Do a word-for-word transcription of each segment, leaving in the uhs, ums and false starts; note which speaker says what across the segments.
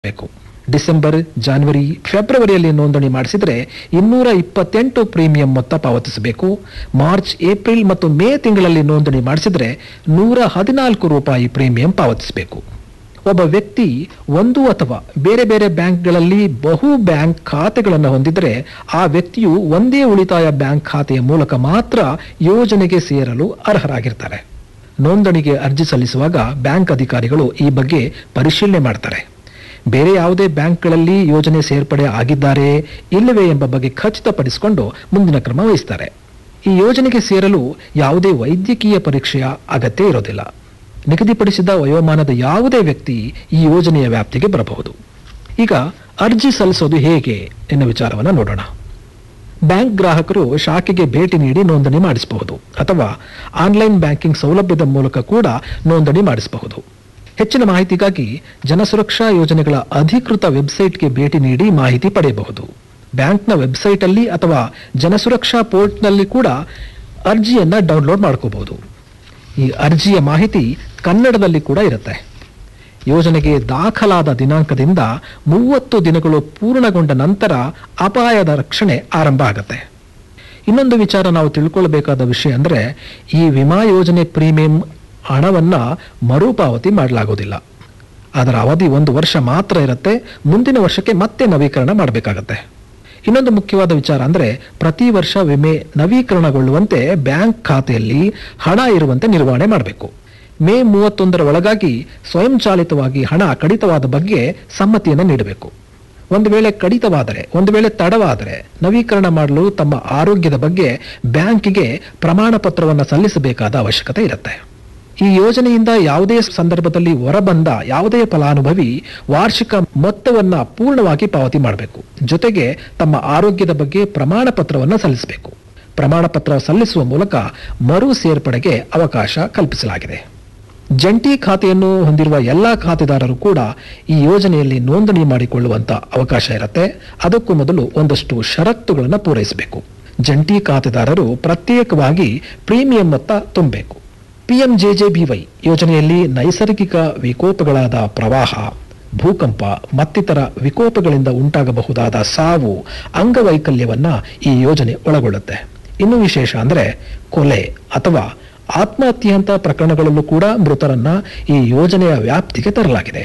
Speaker 1: ಬೇಕು. December, January, ಫೆಬ್ರವರಿಯಲ್ಲಿ ನೋಂದಣಿ ಮಾಡಿಸಿದರೆ ಇನ್ನೂರ ಇಪ್ಪತ್ತೆಂಟು ಪ್ರೀಮಿಯಂ ಮೊತ್ತ ಪಾವತಿಸಬೇಕು. ಮಾರ್ಚ್, ಏಪ್ರಿಲ್ ಮತ್ತು ಮೇ ತಿಂಗಳಲ್ಲಿ ನೋಂದಣಿ ಮಾಡಿಸಿದರೆ ನೂರ ಹದಿನಾಲ್ಕು ರೂಪಾಯಿ ಪ್ರೀಮಿಯಂ ಪಾವತಿಸಬೇಕು. ಒಬ್ಬ ವ್ಯಕ್ತಿ ಒಂದು ಅಥವಾ ಬೇರೆ ಬೇರೆ ಬ್ಯಾಂಕ್ಗಳಲ್ಲಿ ಬಹು ಬ್ಯಾಂಕ್ ಖಾತೆಗಳನ್ನು ಹೊಂದಿದರೆ ಆ ವ್ಯಕ್ತಿಯು ಒಂದೇ ಉಳಿತಾಯ ಬ್ಯಾಂಕ್ ಖಾತೆಯ ಮೂಲಕ ಮಾತ್ರ ಯೋಜನೆಗೆ ಸೇರಲು ಅರ್ಹರಾಗಿರ್ತಾರೆ. ನೋಂದಣಿಗೆ ಅರ್ಜಿ ಸಲ್ಲಿಸುವಾಗ ಬ್ಯಾಂಕ್ ಅಧಿಕಾರಿಗಳು ಈ ಬಗ್ಗೆ ಪರಿಶೀಲನೆ ಮಾಡ್ತಾರೆ. ಬೇರೆ ಯಾವುದೇ ಬ್ಯಾಂಕ್ಗಳಲ್ಲಿ ಯೋಜನೆ ಸೇರ್ಪಡೆ ಆಗಿದ್ದಾರೆ ಇಲ್ಲವೇ ಎಂಬ ಬಗ್ಗೆ ಖಚಿತಪಡಿಸಿಕೊಂಡು ಮುಂದಿನ ಕ್ರಮ ವಹಿಸ್ತಾರೆ. ಈ ಯೋಜನೆಗೆ ಸೇರಲು ಯಾವುದೇ ವೈದ್ಯಕೀಯ ಪರೀಕ್ಷೆಯ ಅಗತ್ಯ ಇರೋದಿಲ್ಲ. ನಿಗದಿಪಡಿಸಿದ ವಯೋಮಾನದ ಯಾವುದೇ ವ್ಯಕ್ತಿ ಈ ಯೋಜನೆಯ ವ್ಯಾಪ್ತಿಗೆ ಬರಬಹುದು. ಈಗ ಅರ್ಜಿ ಸಲ್ಲಿಸೋದು ಹೇಗೆ ಎನ್ನುವ ವಿಚಾರವನ್ನು ನೋಡೋಣ. ಬ್ಯಾಂಕ್ ಗ್ರಾಹಕರು ಶಾಖೆಗೆ ಭೇಟಿ ನೀಡಿ ನೋಂದಣಿ ಮಾಡಿಸಬಹುದು ಅಥವಾ ಆನ್ಲೈನ್ ಬ್ಯಾಂಕಿಂಗ್ ಸೌಲಭ್ಯದ ಮೂಲಕ ಕೂಡ ನೋಂದಣಿ ಮಾಡಿಸಬಹುದು. ಹೆಚ್ಚಿನ ಮಾಹಿತಿಗಾಗಿ ಜನಸುರಕ್ಷಾ ಯೋಜನೆಗಳ ಅಧಿಕೃತ ವೆಬ್ಸೈಟ್ಗೆ ಭೇಟಿ ನೀಡಿ ಮಾಹಿತಿ ಪಡೆಯಬಹುದು. ಬ್ಯಾಂಕ್ನ ವೆಬ್ಸೈಟ್ ಅಲ್ಲಿ ಅಥವಾ ಜನಸುರಕ್ಷಾ ಪೋರ್ಟ್ನಲ್ಲಿ ಕೂಡ ಅರ್ಜಿಯನ್ನ ಡೌನ್ಲೋಡ್ ಮಾಡ್ಕೋಬಹುದು. ಈ ಅರ್ಜಿಯ ಮಾಹಿತಿ ಕನ್ನಡದಲ್ಲಿ ಕೂಡ ಇರುತ್ತೆ. ಯೋಜನೆಗೆ ದಾಖಲಾದ ದಿನಾಂಕದಿಂದ ಮೂವತ್ತು ದಿನಗಳು ಪೂರ್ಣಗೊಂಡ ನಂತರ ಅಪಾಯದ ರಕ್ಷಣೆ ಆರಂಭ ಆಗುತ್ತೆ. ಇನ್ನೊಂದು ವಿಚಾರ ನಾವು ತಿಳ್ಕೊಳ್ಬೇಕಾದ ವಿಷಯ ಅಂದ್ರೆ ಈ ವಿಮಾ ಯೋಜನೆ ಪ್ರೀಮಿಯಂ ಹಣವನ್ನ ಮರುಪಾವತಿ ಮಾಡಲಾಗೋದಿಲ್ಲ. ಅದರ ಅವಧಿ ಒಂದು ವರ್ಷ ಮಾತ್ರ ಇರುತ್ತೆ. ಮುಂದಿನ ವರ್ಷಕ್ಕೆ ಮತ್ತೆ ನವೀಕರಣ ಮಾಡಬೇಕಾಗತ್ತೆ. ಇನ್ನೊಂದು ಮುಖ್ಯವಾದ ವಿಚಾರ ಅಂದ್ರೆ ಪ್ರತಿ ವರ್ಷ ವಿಮೆ ನವೀಕರಣಗೊಳ್ಳುವಂತೆ ಬ್ಯಾಂಕ್ ಖಾತೆಯಲ್ಲಿ ಹಣ ಇರುವಂತೆ ನಿರ್ವಹಣೆ ಮಾಡಬೇಕು. ಮೇ ಮೂವತ್ತೊಂದರ ಒಳಗಾಗಿ ಸ್ವಯಂಚಾಲಿತವಾಗಿ ಹಣ ಕಡಿತವಾದ ಬಗ್ಗೆ ಸಮ್ಮತಿಯನ್ನು ನೀಡಬೇಕು. ಒಂದು ವೇಳೆ ಕಡಿತವಾದರೆ, ಒಂದು ವೇಳೆ ತಡವಾದರೆ ನವೀಕರಣ ಮಾಡಲು ತಮ್ಮ ಆರೋಗ್ಯದ ಬಗ್ಗೆ ಬ್ಯಾಂಕಿಗೆ ಪ್ರಮಾಣ ಪತ್ರವನ್ನು ಸಲ್ಲಿಸಬೇಕಾದ ಅವಶ್ಯಕತೆ ಇರುತ್ತೆ. ಈ ಯೋಜನೆಯಿಂದ ಯಾವುದೇ ಸಂದರ್ಭದಲ್ಲಿ ಹೊರಬಂದ ಯಾವುದೇ ಫಲಾನುಭವಿ ವಾರ್ಷಿಕ ಮೊತ್ತವನ್ನ ಪೂರ್ಣವಾಗಿ ಪಾವತಿ ಮಾಡಬೇಕು. ಜೊತೆಗೆ ತಮ್ಮ ಆರೋಗ್ಯದ ಬಗ್ಗೆ ಪ್ರಮಾಣ ಪತ್ರವನ್ನು ಸಲ್ಲಿಸಬೇಕು. ಪ್ರಮಾಣ ಪತ್ರ ಸಲ್ಲಿಸುವ ಮೂಲಕ ಮರು ಸೇರ್ಪಡೆಗೆ ಅವಕಾಶ ಕಲ್ಪಿಸಲಾಗಿದೆ. ಜಂಟಿ ಖಾತೆಯನ್ನು ಹೊಂದಿರುವ ಎಲ್ಲಾ ಖಾತೆದಾರರು ಕೂಡ ಈ ಯೋಜನೆಯಲ್ಲಿ ನೋಂದಣಿ ಮಾಡಿಕೊಳ್ಳುವಂತ ಅವಕಾಶ ಇರುತ್ತೆ. ಅದಕ್ಕೂ ಮೊದಲು ಒಂದಷ್ಟು ಷರತ್ತುಗಳನ್ನು ಪೂರೈಸಬೇಕು. ಜಂಟಿ ಖಾತೆದಾರರು ಪ್ರತ್ಯೇಕವಾಗಿ ಪ್ರೀಮಿಯಂ ಮೊತ್ತ ತುಂಬಬೇಕು. ಪಿಎಂಜೆಜೆಬಿವೈ ಯೋಜನೆಯಲ್ಲಿ ನೈಸರ್ಗಿಕ ವಿಕೋಪಗಳಾದ ಪ್ರವಾಹ, ಭೂಕಂಪ ಮತ್ತಿತರ ವಿಕೋಪಗಳಿಂದ ಉಂಟಾಗಬಹುದಾದ ಸಾವು, ಅಂಗವೈಕಲ್ಯವನ್ನ ಈ ಯೋಜನೆ ಒಳಗೊಳ್ಳುತ್ತೆ. ಇನ್ನು ವಿಶೇಷ ಅಂದ್ರೆ ಕೊಲೆ ಅಥವಾ ಆತ್ಮಹತ್ಯೆಯಂತ ಪ್ರಕರಣಗಳಲ್ಲೂ ಕೂಡ ಮೃತರನ್ನ ಈ ಯೋಜನೆಯ ವ್ಯಾಪ್ತಿಗೆ ತರಲಾಗಿದೆ.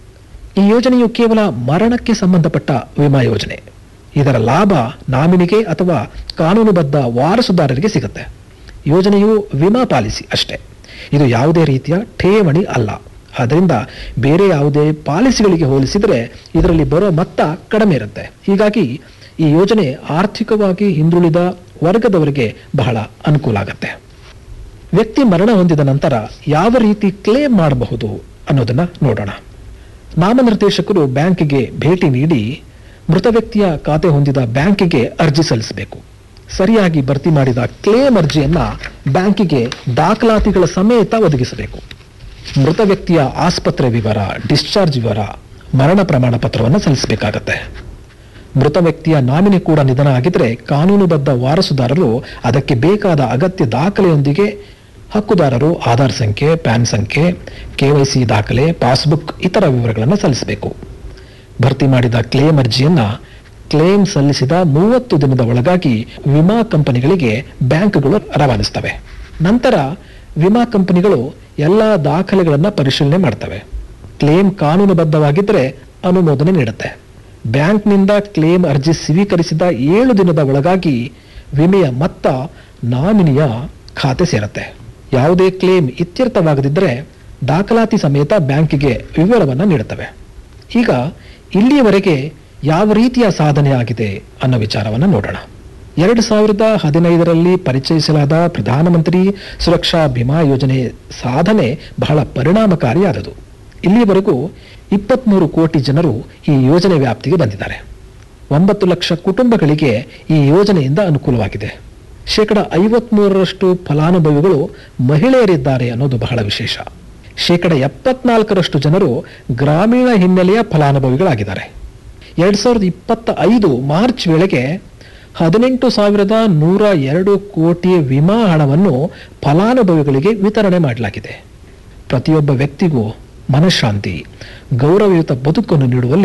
Speaker 1: ಈ ಯೋಜನೆಯು ಕೇವಲ ಮರಣಕ್ಕೆ ಸಂಬಂಧಪಟ್ಟ ವಿಮಾ ಯೋಜನೆ. ಇದರ ಲಾಭ ನಾಮಿನಿಗೆ ಅಥವಾ ಕಾನೂನುಬದ್ಧ ವಾರಸುದಾರರಿಗೆ ಸಿಗುತ್ತೆ. ಯೋಜನೆಯು ವಿಮಾ ಪಾಲಿಸಿ ಅಷ್ಟೇ. ಇದು ಯಾವುದೇ ರೀತಿಯ ಠೇವಣಿ ಅಲ್ಲ. ಆದ್ದರಿಂದ ಬೇರೆ ಯಾವುದೇ ಪಾಲಿಸಿಗಳಿಗೆ ಹೋಲಿಸಿದರೆ ಇದರಲ್ಲಿ ಬರೋ ಮೊತ್ತ ಕಡಿಮೆ ಇರುತ್ತೆ. ಹೀಗಾಗಿ ಈ ಯೋಜನೆ ಆರ್ಥಿಕವಾಗಿ ಹಿಂದುಳಿದ ವರ್ಗದವರಿಗೆ ಬಹಳ ಅನುಕೂಲ ಆಗುತ್ತೆ. ವ್ಯಕ್ತಿ ಮರಣ ಹೊಂದಿದ ನಂತರ ಯಾವ ರೀತಿ ಕ್ಲೇಮ್ ಮಾಡಬಹುದು ಅನ್ನೋದನ್ನ ನೋಡೋಣ. ನಾಮನಿರ್ದೇಶಕರು ಬ್ಯಾಂಕಿಗೆ ಭೇಟಿ ನೀಡಿ ಮೃತ ವ್ಯಕ್ತಿಯ ಖಾತೆ ಹೊಂದಿದ ಬ್ಯಾಂಕಿಗೆ ಅರ್ಜಿ ಸಲ್ಲಿಸಬೇಕು. ಸರಿಯಾಗಿ ಭರ್ತಿ ಮಾಡಿದ ಕ್ಲೇಮ್ ಅರ್ಜಿಯನ್ನ ಬ್ಯಾಂಕಿಗೆ ದಾಖಲಾತಿಗಳ ಸಮೇತ ಒದಗಿಸಬೇಕು. ಮೃತ ವ್ಯಕ್ತಿಯ ಆಸ್ಪತ್ರೆ ವಿವರ, ಡಿಸ್ಚಾರ್ಜ್ ವಿವರ, ಮರಣ ಪ್ರಮಾಣ ಪತ್ರವನ್ನು ಸಲ್ಲಿಸಬೇಕಾಗತ್ತೆ. ಮೃತ ವ್ಯಕ್ತಿಯ ನಾಮಿನಿ ಕೂಡ ನಿಧನ ಆಗಿದ್ರೆ ಕಾನೂನುಬದ್ಧ ವಾರಸುದಾರರು ಅದಕ್ಕೆ ಬೇಕಾದ ಅಗತ್ಯ ದಾಖಲೆಯೊಂದಿಗೆ ಹಕ್ಕುದಾರರು ಆಧಾರ್ ಸಂಖ್ಯೆ, ಪ್ಯಾನ್ ಸಂಖ್ಯೆ, ಕೆವೈಸಿ ದಾಖಲೆ, ಪಾಸ್ಬುಕ್ ಇತರ ವಿವರಗಳನ್ನು ಸಲ್ಲಿಸಬೇಕು. ಭರ್ತಿ ಮಾಡಿದ ಕ್ಲೇಮ್ ಅರ್ಜಿಯನ್ನ ಕ್ಲೇಮ್ ಸಲ್ಲಿಸಿದ ಮೂವತ್ತು ದಿನದ ಒಳಗಾಗಿ ವಿಮಾ ಕಂಪನಿಗಳಿಗೆ ಬ್ಯಾಂಕ್ಗಳು ರವಾನಿಸ್ತವೆ. ನಂತರ ವಿಮಾ ಕಂಪನಿಗಳು ಎಲ್ಲ ದಾಖಲೆಗಳನ್ನು ಪರಿಶೀಲನೆ ಮಾಡ್ತವೆ. ಕ್ಲೇಮ್ ಕಾನೂನುಬದ್ಧವಾಗಿದ್ದರೆ ಅನುಮೋದನೆ ನೀಡುತ್ತೆ. ಬ್ಯಾಂಕ್ನಿಂದ ಕ್ಲೇಮ್ ಅರ್ಜಿ ಸ್ವೀಕರಿಸಿದ ಏಳು ದಿನದ ಒಳಗಾಗಿ ವಿಮೆಯ ಮೊತ್ತ ನಾಮಿನಿಯ ಖಾತೆ ಸೇರುತ್ತೆ. ಯಾವುದೇ ಕ್ಲೇಮ್ ಇತ್ಯರ್ಥವಾಗದಿದ್ದರೆ ದಾಖಲಾತಿ ಸಮೇತ ಬ್ಯಾಂಕಿಗೆ ವಿವರವನ್ನು ನೀಡುತ್ತವೆ. ಈಗ ಇಲ್ಲಿಯವರೆಗೆ ಯಾವ ರೀತಿಯ ಸಾಧನೆ ಆಗಿದೆ ಅನ್ನೋ ವಿಚಾರವನ್ನು ನೋಡೋಣ. ಎರಡು ಸಾವಿರದ ಹದಿನೈದರಲ್ಲಿ ಪರಿಚಯಿಸಲಾದ ಪ್ರಧಾನಮಂತ್ರಿ ಸುರಕ್ಷಾ ಬಿಮಾ ಯೋಜನೆ ಸಾಧನೆ ಬಹಳ ಪರಿಣಾಮಕಾರಿಯಾದದು. ಇಲ್ಲಿಯವರೆಗೂ ಇಪ್ಪತ್ಮೂರು ಕೋಟಿ ಜನರು ಈ ಯೋಜನೆ ವ್ಯಾಪ್ತಿಗೆ ಬಂದಿದ್ದಾರೆ. ಒಂಬತ್ತು ಲಕ್ಷ ಕುಟುಂಬಗಳಿಗೆ ಈ ಯೋಜನೆಯಿಂದ ಅನುಕೂಲವಾಗಿದೆ. ಶೇಕಡ ಐವತ್ಮೂರರಷ್ಟು ಫಲಾನುಭವಿಗಳು ಮಹಿಳೆಯರಿದ್ದಾರೆ ಅನ್ನೋದು ಬಹಳ ವಿಶೇಷ. ಶೇಕಡ ಎಪ್ಪತ್ನಾಲ್ಕರಷ್ಟು ಜನರು ಗ್ರಾಮೀಣ ಹಿನ್ನೆಲೆಯ ಫಲಾನುಭವಿಗಳಾಗಿದ್ದಾರೆ. ಎರಡ್ ಸಾವಿರದ ಇಪ್ಪತ್ತ ಐದು ಮಾರ್ಚ್ ವೇಳೆಗೆ ಹದಿನೆಂಟು ಸಾವಿರದ ನೂರ ಎರಡು ಕೋಟಿ ವಿಮಾ ಹಣವನ್ನು ಫಲಾನುಭವಿಗಳಿಗೆ ವಿತರಣೆ ಮಾಡಲಾಗಿದೆ. ಪ್ರತಿಯೊಬ್ಬ ವ್ಯಕ್ತಿಗೂ ಮನಃಶಾಂತಿ, ಗೌರವಯುತ ಬದುಕನ್ನು ನೀಡುವಲ್ಲಿ